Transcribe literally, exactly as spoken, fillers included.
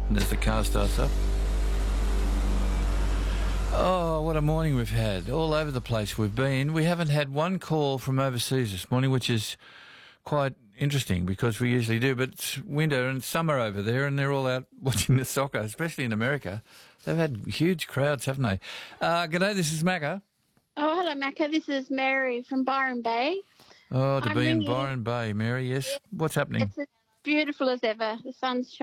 And as the car starts up. Oh, what a morning we've had. All over the place we've been. We haven't had one call from overseas this morning, which is quite interesting because we usually do. But it's winter and summer over there and they're all out watching the soccer, especially in America. They've had huge crowds, haven't they? Uh, g'day, this is Macca. Oh, hello, Macca. This is Mary from Byron Bay. Oh, to I'm be in ringing. Byron Bay, Mary, yes. What's happening? It's as beautiful as ever. The sun's